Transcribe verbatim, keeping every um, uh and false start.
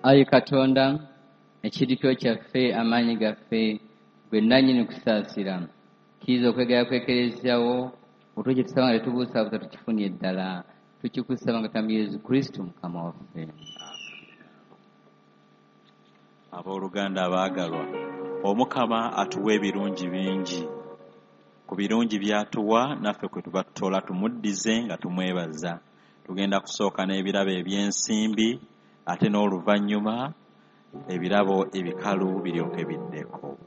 Ayi Katonda, ekirikiro kyaffe amaanyi gaffe gwe nannyini kusaasira kiyinza okwegaya kwekerezyawo otwo kye tusaba nga tetubuusabuusa tukifunye ddala tukikusaba nga tamu Yesu Kristo Mukama waffe. Abooluganda abaagalwa, Omukama atuwa ebirungi bingi. Ku birungi by'atuwa naffe kwe tuba tutola tumuddize nga tumwebaza. Tugenda kusooka n'ebirabo eby'ensimbi ate n'oluvannyuma ebirabo ebikalu biryoke biddeko.